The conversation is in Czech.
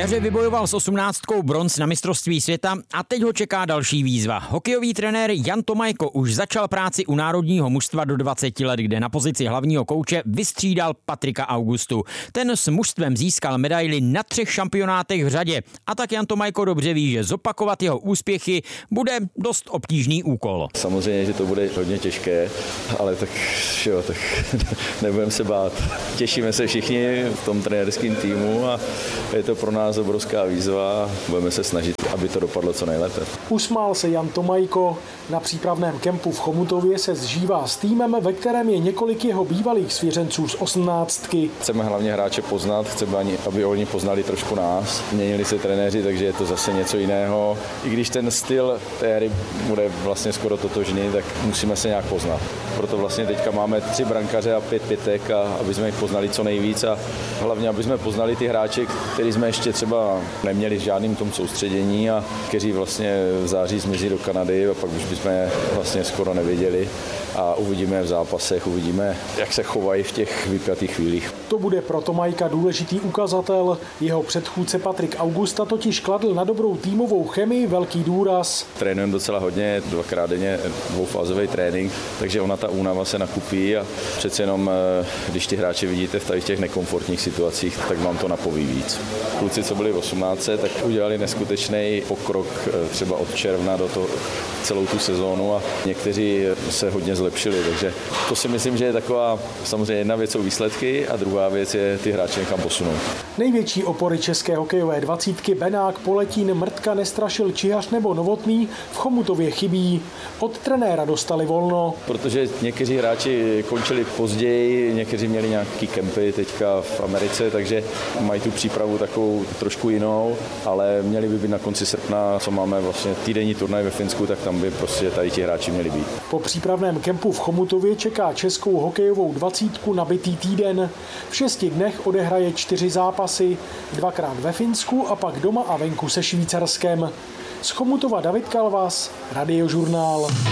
jaře vybojoval s 18 bronz na mistrovství světa a teď ho čeká další výzva. Hokejový trenér Jan Tomajko už začal práci u národního mužstva do 20 let, kde na pozici hlavního kouče vystřídal Patrika Augustu. Ten s mužstvem získal medaili na 3 šampionátech v řadě a tak Jan Tomajko dobře ví, že zopakovat jeho úspěchy bude dost obtížný úkol. Samozřejmě, že to bude hodně těžké, ale tak nebudeme se bát. Těšíme se všichni v tom trenérském týmu a je to pro nás obrovská výzva. Budeme se snažit, aby to dopadlo co nejlépe. Usmál se Jan Tomajko. Na přípravném kempu v Chomutově se zžívá s týmem, ve kterém je několik jeho bývalých svěřenců z 18. Chceme hlavně hráče poznat, chceme, aby oni poznali trošku nás. Měnili se trenéři, takže je to zase něco jiného. I když ten styl té hry bude vlastně skoro totožný, tak musíme se nějak poznat. Proto vlastně teďka máme 3 brankaře a 5 pětek, a aby jsme jich poznali co nejvíc a hlavně, aby jsme poznali ty hráče, který jsme ještě třeba neměli v žádným tom soustředění a kteří vlastně v září zmizí do Kanady a pak už bychom je vlastně skoro nevěděli a uvidíme v zápasech, uvidíme, jak se chovají v těch vypjatých chvílích. To bude pro Tomajka důležitý ukazatel. Jeho předchůdce Patrik Augusta totiž kladl na dobrou týmovou chemii velký důraz. Trénujeme docela hodně, 2krát denně dvoufázový trénink, takže ona ta únava se nakupí a přece jenom, když ty hráče vidíte v těch nekomfortních situacích, tak vám to napoví víc. Kluci, co byli v 18, tak udělali neskutečný pokrok třeba od června do toho celou tu sezónu a někteří se hodně zlepšili, takže to si myslím, že je taková samozřejmě jedna věc jsou výsledky a druhá věc je ty hráče někam posunout. Největší opory české hokejové 20, Benák, Poletín, Mrtka, Nestrašil, Čihař nebo Novotný v Chomutově chybí. Od trenéra dostali volno. Protože někteří hráči končili později, někteří měli nějaký kempy teďka v Americe, takže mají tu přípravu takovou trošku jinou, ale měli by být na konci srpna, co máme vlastně týdenní turnaj ve Finsku, tak tam by prostě tady ti hráči měli být. Po přípravném kempu v Chomutově čeká českou hokejovou 20 nabitý týden. V 6 dnech odehraje 4 zápasy, 2krát ve Finsku a pak doma a venku se Švýcarskem. Z Chomutova David Kalvas, Radiožurnál.